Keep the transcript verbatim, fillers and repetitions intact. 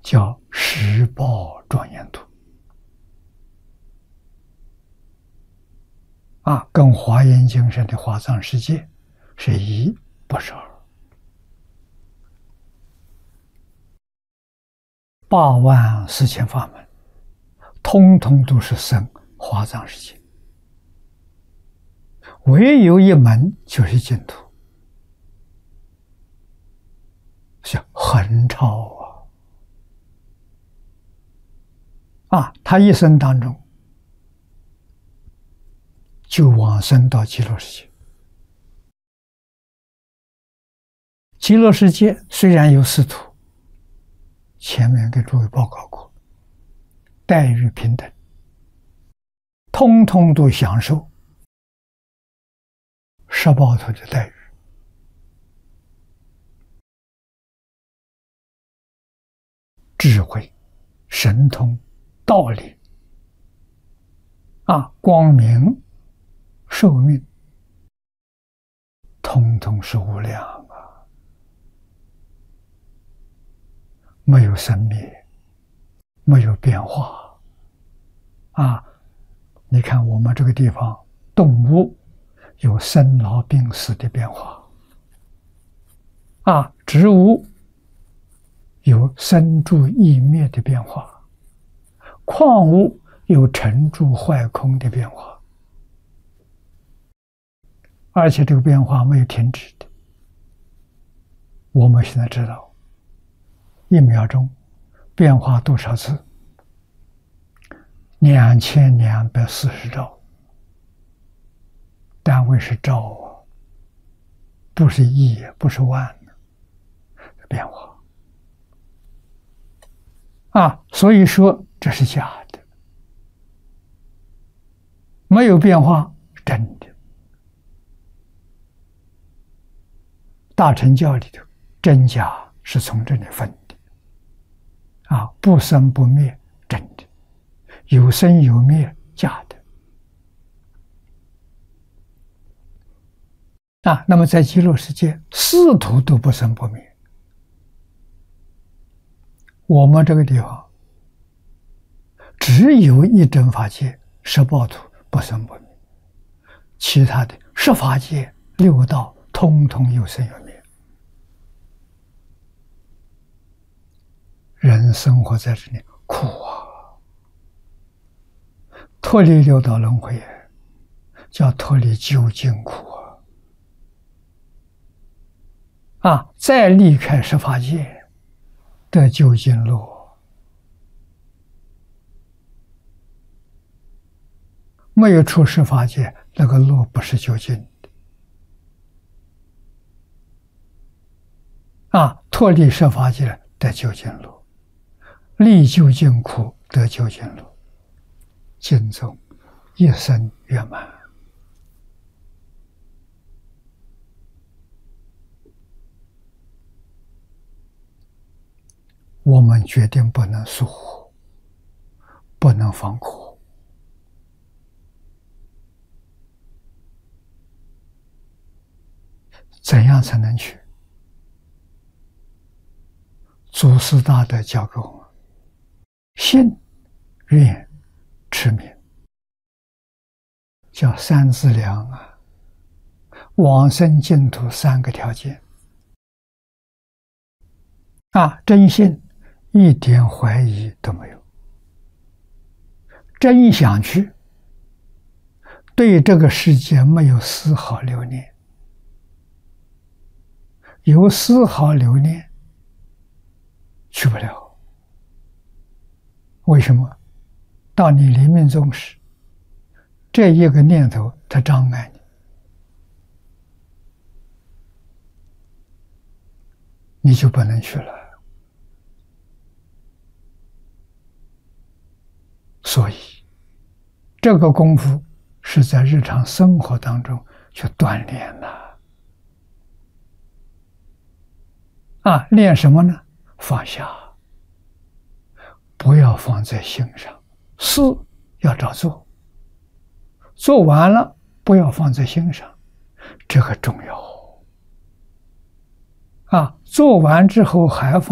叫十报庄严图啊，跟华严经上的华藏世界是一，不是二。八万四千法门，通通都是生华藏世界，唯有一门就是净土，是横超啊！啊，他一生当中就往生到极乐世界。极乐世界虽然有四土，前面给诸位报告过，待遇平等，通通都享受十报土的待遇。智慧、神通、道理啊，光明、寿命，通通是无量啊，没有生灭，没有变化啊！你看我们这个地方，动物有生老病死的变化啊，植物有生住异灭的变化，矿物有成住坏空的变化，而且这个变化没有停止的。我们现在知道，一秒钟变化多少次？两千两百四十兆，单位是兆啊，不是亿，不是万的变化。啊，所以说这是假的，没有变化是真的。大乘教里头，真假是从这里分的，啊，不生不灭真的，有生有灭假的。啊，那么在极乐世界，四土都不生不灭。我们这个地方只有一真法界十报土不生不灭，其他的十法界六道通通有生有灭。人生活在这里苦啊，脱离六道轮回叫脱离究竟苦啊！啊，再离开十法界得究竟路，没有出十法界，那个路不是究竟的啊！脱离十法界得究竟路，离究竟苦得究竟路，尽宗一生圆满。我们决定不能疏忽，不能放过。怎样才能去？祖师大德教给我们：信、愿、持名，叫三资粮啊，往生净土三个条件啊，真信。一点怀疑都没有，真想去，对这个世界没有丝毫留念，有丝毫留念去不了。为什么？到你临命终时，这一个念头它障碍你，你就不能去了。所以，这个功夫是在日常生活当中去锻炼的。啊，练什么呢？放下，不要放在心上，事要照做，做完了不要放在心上，这个重要。啊，做完之后还放。